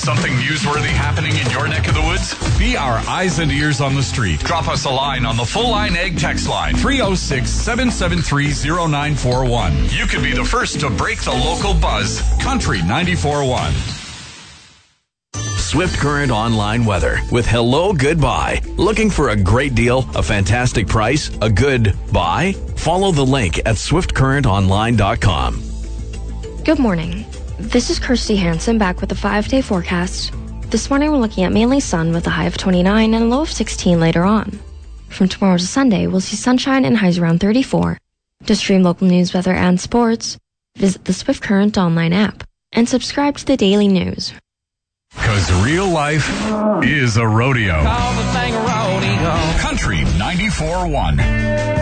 something newsworthy happening in your neck of the woods? Be our eyes and ears on the street. Drop us a line on the Full Line Ag text line, 306-773-0941. You could be the first to break the local buzz. Country 94.1. Swift Current Online Weather with Hello Goodbye. Looking for a great deal, a fantastic price, a good buy? Follow the link at swiftcurrentonline.com. Good morning. This is Kirsty Hansen back with the 5-day forecast. This morning we're looking at mainly sun with a high of 29 and a low of 16 later on. From tomorrow to Sunday, we'll see sunshine and highs around 34. To stream local news, weather, and sports, visit the Swift Current Online app and subscribe to the daily news. Because real life is a rodeo. Call the thing a rodeo. Country 94.1.